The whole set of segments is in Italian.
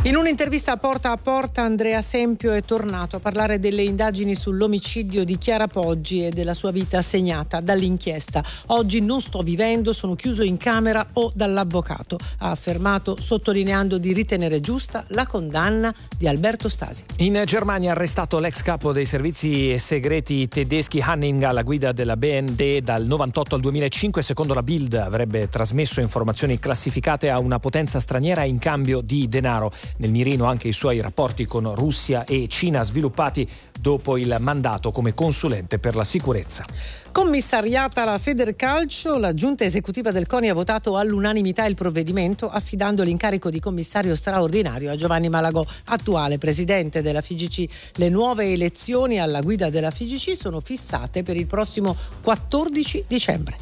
In un'intervista a porta Andrea Sempio è tornato a parlare delle indagini sull'omicidio di Chiara Poggi e della sua vita segnata dall'inchiesta. Oggi non sto vivendo, sono chiuso in camera o dall'avvocato, ha affermato, sottolineando di ritenere giusta la condanna di Alberto Stasi. In Germania arrestato l'ex capo dei servizi segreti tedeschi Hanning alla guida della BND dal 98 al 2005. Secondo la Bild avrebbe trasmesso informazioni classificate a una potenza straniera in cambio di denaro. Nel mirino anche i suoi rapporti con Russia e Cina, sviluppati dopo il mandato come consulente per la sicurezza. Commissariata la Federcalcio, la giunta esecutiva del CONI ha votato all'unanimità il provvedimento, affidando l'incarico di commissario straordinario a Giovanni Malagò, attuale presidente della FIGC. Le nuove elezioni alla guida della FIGC sono fissate per il prossimo 14 dicembre.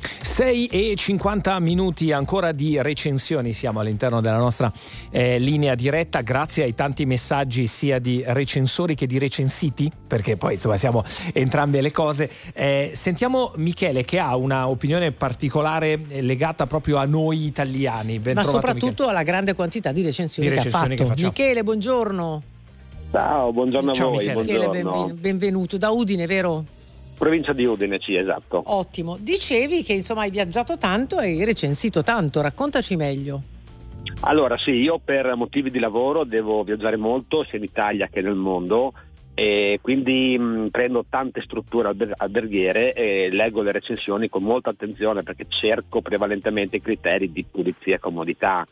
6:50 ancora di recensioni, siamo all'interno della nostra linea diretta, grazie ai tanti messaggi sia di recensori che di recensiti, perché poi insomma siamo entrambe le cose. Sentiamo Michele, che ha una opinione particolare legata proprio a noi italiani. Ben ma trovato, soprattutto Michele, alla grande quantità di recensioni che ha fatto. Michele, buongiorno. Ciao, buongiorno a Ciao, voi. Michele. Buongiorno. Benvenuto da Udine, vero? Provincia di Udine, sì, esatto. Ottimo. Dicevi che insomma hai viaggiato tanto e hai recensito tanto, raccontaci meglio. Allora sì, io per motivi di lavoro devo viaggiare molto sia in Italia che nel mondo, e quindi prendo tante strutture alberghiere e leggo le recensioni con molta attenzione, perché cerco prevalentemente i criteri di pulizia e comodità.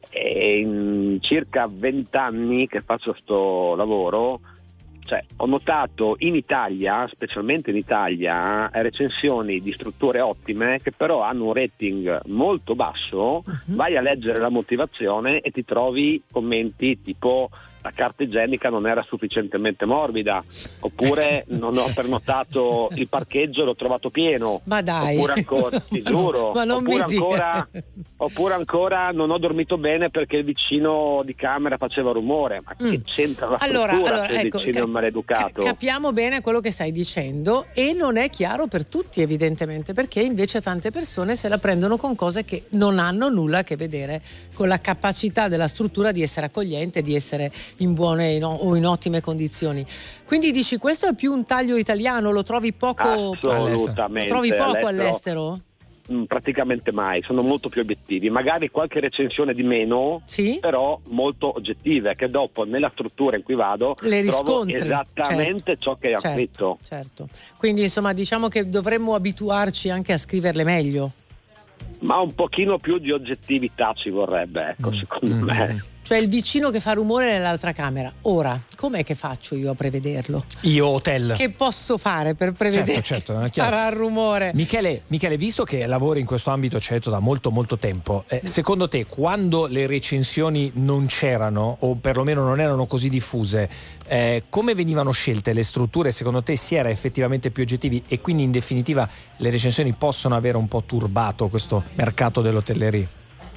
E in circa 20 anni che faccio sto lavoro, ho notato in Italia, specialmente in Italia, recensioni di strutture ottime che però hanno un rating molto basso. Vai a leggere la motivazione e ti trovi commenti tipo: la carta igienica non era sufficientemente morbida, oppure non ho pernottato il parcheggio, l'ho trovato pieno. Ma dai, oppure ancora, ti giuro, ma non oppure ancora non ho dormito bene perché il vicino di camera faceva rumore. Ma che c'entra la struttura se il vicino è maleducato? Capiamo bene quello che stai dicendo, e non è chiaro per tutti evidentemente, perché invece tante persone se la prendono con cose che non hanno nulla a che vedere con la capacità della struttura di essere accogliente, di essere in buone o in ottime condizioni. Quindi dici, questo è più un taglio italiano, lo trovi poco? Assolutamente. Lo trovi poco all'estero? Praticamente mai, sono molto più obiettivi, magari qualche recensione di meno, sì? Però molto oggettive, che dopo nella struttura in cui vado le riscontri, trovo esattamente ciò che ha scritto. Certo. Quindi insomma diciamo che dovremmo abituarci anche a scriverle meglio. Ma un pochino più di oggettività ci vorrebbe, secondo me. Cioè il vicino che fa rumore nell'altra camera. Ora, com'è che faccio io a prevederlo? Io hotel. Che posso fare per prevedere certo, che farà rumore? Michele, visto che lavori in questo ambito, ci hai detto da molto molto tempo, secondo te quando le recensioni non c'erano, o perlomeno non erano così diffuse, come venivano scelte le strutture? Secondo te si era effettivamente più oggettivi, e quindi in definitiva le recensioni possono avere un po' turbato questo mercato dell'hotellerie?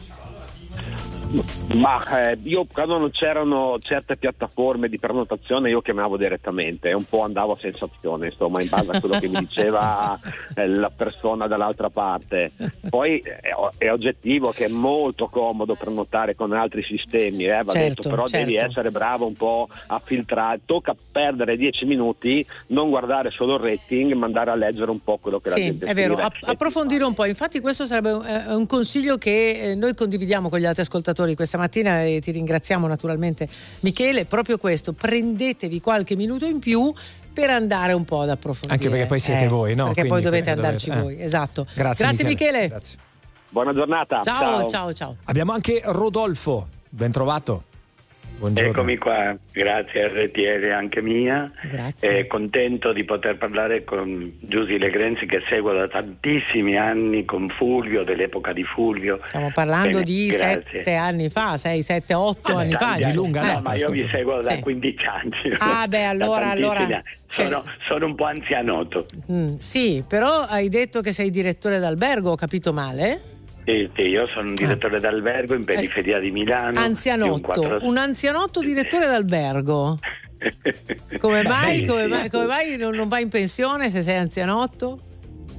Ma io, quando non c'erano certe piattaforme di prenotazione, io chiamavo direttamente e un po' andavo a sensazione, insomma, in base a quello che mi diceva la persona dall'altra parte. Poi è oggettivo che è molto comodo prenotare con altri sistemi, va detto, però devi essere bravo un po' a filtrare. Tocca perdere 10 minuti, non guardare solo il rating, ma andare a leggere un po' quello che la gente scrive. Sì, è vero, approfondire un po'. Infatti questo sarebbe un consiglio che noi condividiamo con gli altri ascoltatori questa mattina, e ti ringraziamo naturalmente, Michele. Proprio questo, prendetevi qualche minuto in più per andare un po' ad approfondire, anche perché poi siete voi, no? Perché poi dovete andarci voi, esatto. Grazie Michele. Grazie. Buona giornata. Ciao. Abbiamo anche Rodolfo, ben trovato. Buongiorno. Eccomi qua, grazie RTL anche mia. Grazie. Contento di poter parlare con Giusy Legrenzi, che seguo da tantissimi anni, con Fulvio, dell'epoca di Fulvio. Stiamo parlando di 7 anni fa, 6, 7, 8 anni fa. Di lunga data. Ma io vi seguo da 15 anni. Allora. Sono un po' anzianotto. Sì, però hai detto che sei direttore d'albergo, ho capito male? Sì, io sono un direttore d'albergo in periferia di Milano. Anzianotto, un anzianotto direttore d'albergo. Come mai non vai in pensione se sei anzianotto?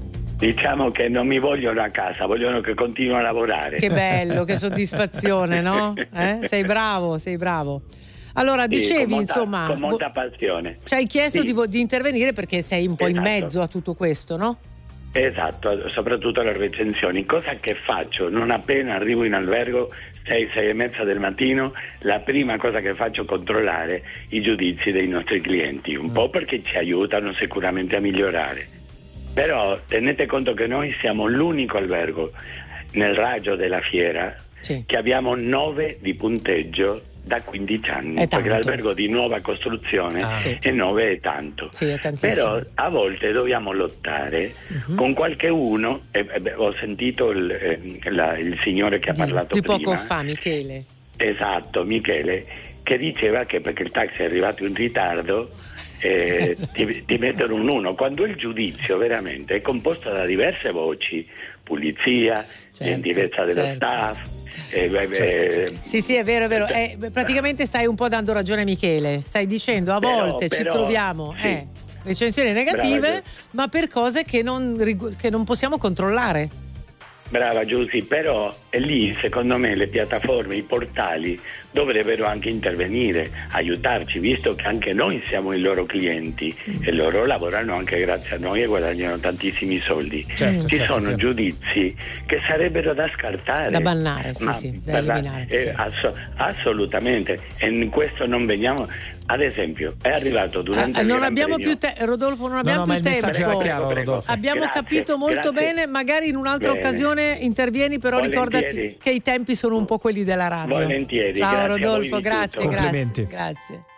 Diciamo che non mi vogliono a casa, vogliono che continuo a lavorare. Che bello, che soddisfazione, no? Sei bravo. Allora, dicevi, insomma, con molta passione. Ci hai chiesto di intervenire perché sei un po' in mezzo a tutto questo, no? Esatto, soprattutto alle recensioni. Cosa che faccio? Non appena arrivo in albergo, 6:30 del mattino, la prima cosa che faccio è controllare i giudizi dei nostri clienti, un po' perché ci aiutano sicuramente a migliorare. Però tenete conto che noi siamo l'unico albergo nel raggio della fiera che abbiamo 9 di punteggio da 15 anni, perché l'albergo di nuova costruzione e 9 è tanto. Sì, è tantissimo. Però a volte dobbiamo lottare con qualche uno, ho sentito il signore che ha parlato più prima. Poco fa, Michele. Esatto, Michele, che diceva che perché il taxi è arrivato in ritardo ti mettono un 1, quando il giudizio veramente è composto da diverse voci: pulizia, gentilezza dello staff. Sì, è vero. Praticamente stai un po' dando ragione a Michele, stai dicendo a volte ci troviamo recensioni negative, ma per cose che non possiamo controllare. Brava Giusy, però è lì secondo me le piattaforme, i portali dovrebbero anche intervenire, aiutarci, visto che anche noi siamo i loro clienti e loro lavorano anche grazie a noi e guadagnano tantissimi soldi. Ci sono giudizi che sarebbero da scartare, da bannare, da eliminare. Assolutamente, e in questo non veniamo. Ad esempio, è arrivato durante il non abbiamo più Rodolfo, non abbiamo più tempo. Prego. Abbiamo capito molto bene, magari in un'altra occasione intervieni, però ricordati che i tempi sono un po' quelli della radio. Volentieri. Ciao grazie Rodolfo, grazie.